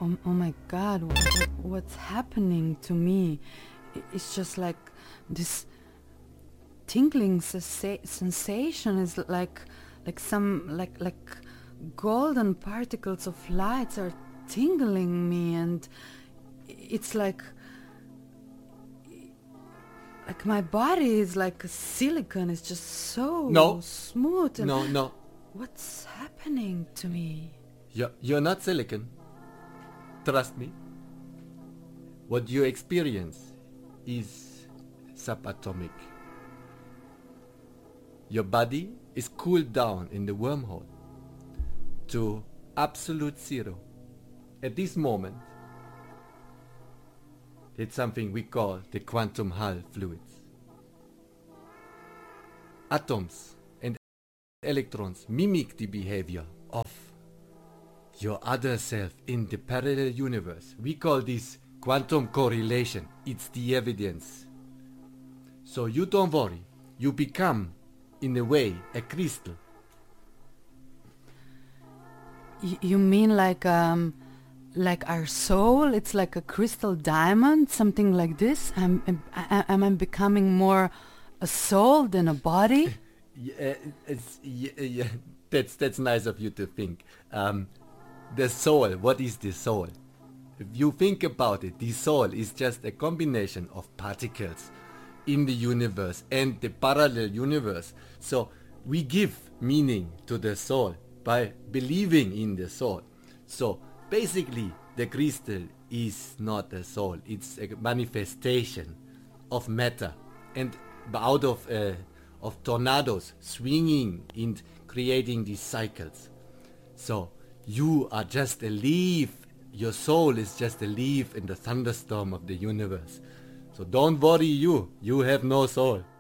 Oh my God, what's happening to me? It's just like this tingling sensation is like some like golden particles of lights are tingling me, and it's like my body is like a silicone. It's just so No. smooth. And No. what's happening to me? You're not silicon. Trust me. What you experience is subatomic. Your body is cooled down in the wormhole to absolute zero. At this moment, it's something we call the quantum Hall fluids. Atoms and electrons mimic the behavior of your other self in the parallel universe. We call this quantum correlation. It's the evidence. So you don't worry. You become, in a way, a crystal. You mean like our soul? It's like a crystal diamond, something like this? Am I becoming more a soul than a body? Yeah, that's nice of you to think. The soul, what is the soul? If you think about it, the soul is just a combination of particles in the universe and the parallel universe. So we give meaning to the soul by believing in the soul. So basically the crystal is not a soul, it's a manifestation of matter, and out of tornadoes swinging and creating these cycles. So you are just a leaf. Your soul is just a leaf in the thunderstorm of the universe. So don't worry, you have no soul.